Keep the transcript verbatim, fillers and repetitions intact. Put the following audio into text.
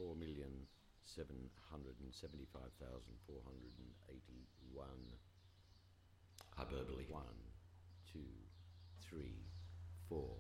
four million seven hundred seventy-five thousand four hundred eighty-one. Hyperbole. One, two, three, four,